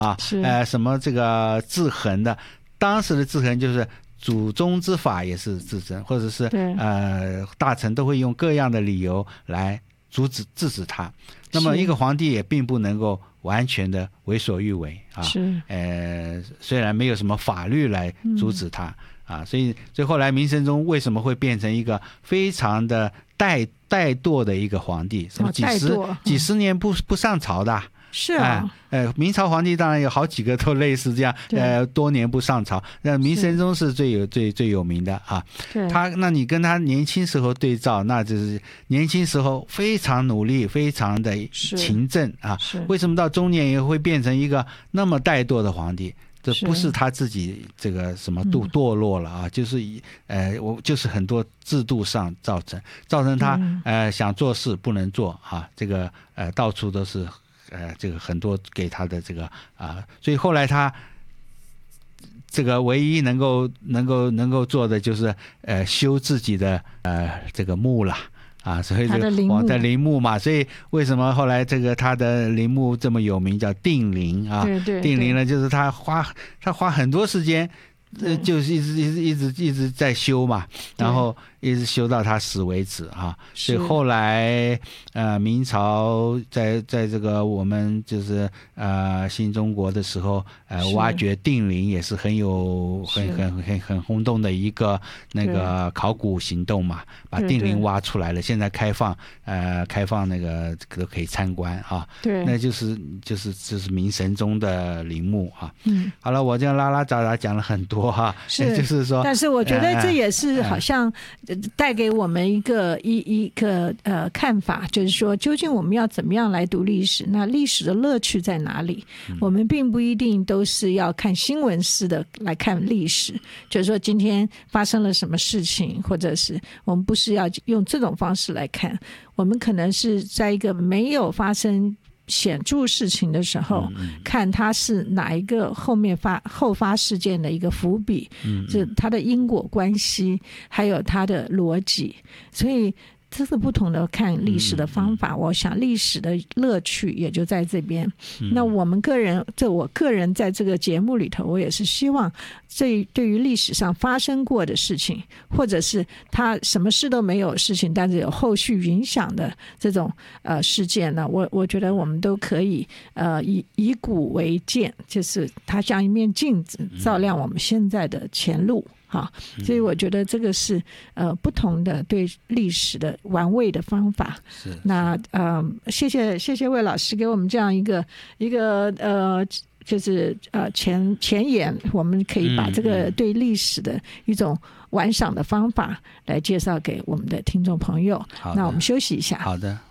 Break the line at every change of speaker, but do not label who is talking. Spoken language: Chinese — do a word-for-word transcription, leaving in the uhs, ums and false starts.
啊，呃，什么这个制衡的，当时的制衡就是祖宗之法也是制衡，或者是呃大臣都会用各样的理由来阻止制止他。那么一个皇帝也并不能够完全的为所欲为啊，呃，虽然没有什么法律来阻止他、嗯、啊，所以所以后来明神宗为什么会变成一个非常的怠怠惰的一个皇帝，什么几十、哦、几十年不不上朝的。
是啊，
呃，明朝皇帝当然有好几个都类似这样，呃，多年不上朝。那明神宗是最有最最有名的啊。他，那你跟他年轻时候对照，那就是年轻时候非常努力，非常的勤政啊。为什么到中年也会变成一个那么怠惰的皇帝？这不是他自己这个什么堕堕落了啊，嗯、就是呃，我就是很多制度上造成，造成他、嗯、呃想做事不能做啊，这个呃到处都是。呃，这个很多给他的这个啊、呃，所以后来他这个唯一能够能够能够做的就是呃修自己的呃这个墓了啊，所以这个我在陵墓嘛，所以为什么后来这个他的陵墓这么有名，叫定陵啊？
对对对，
定陵呢，就是他花他花很多时间。呃，就是一直一直一直一直在修嘛，然后一直修到他死为止啊。所以后来呃，明朝在在这个我们就是呃新中国的时候，呃，挖掘定陵也是很有很很很很轰动的一个那个考古行动嘛，把定陵挖出来了，现在开放呃开放那个都可以参观啊。
对，
那就是就是就是明神宗的陵墓啊。嗯，好了，我这样拉拉杂杂讲了很多。
是，
就是说，
但是我觉得这也是好像带给我们一个、嗯、一一个呃看法，就是说，究竟我们要怎么样来读历史？那历史的乐趣在哪里？嗯、我们并不一定都是要看新闻式的来看历史，就是说今天发生了什么事情，或者是我们不是要用这种方式来看，我们可能是在一个没有发生显著事情的时候、嗯、看它是哪一个后面发后发事件的一个伏笔，嗯，就它的因果关系还有它的逻辑，所以这是不同的看历史的方法、嗯、我想历史的乐趣也就在这边、嗯、那我们个人这我个人在这个节目里头，我也是希望这对于历史上发生过的事情，或者是他什么事都没有事情但是有后续影响的这种呃事件呢，我我觉得我们都可以呃以以古为鉴，就是它像一面镜子照亮我们现在的前路。好，所以我觉得这个是呃不同的对历史的玩味的方法。是，那呃谢谢谢谢魏老师给我们这样一个一个呃就是呃前前言，我们可以把这个对历史的一种玩赏的方法来介绍给我们的听众朋友。那我们休息一下。
好的。